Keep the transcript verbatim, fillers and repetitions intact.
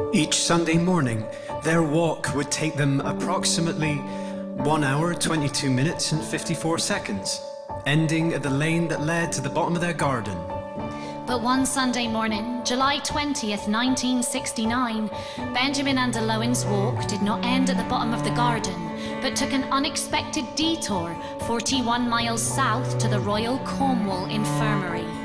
Each Sunday morning, their walk would take them approximately one hour, twenty-two minutes and fifty-four seconds, ending at the lane that led to the bottom of their garden. But one Sunday morning, July twentieth, nineteen sixty-nine, Benjamin and Eloin's walk did not end at the bottom of the garden, but took an unexpected detour forty-one miles south to the Royal Cornwall Infirmary.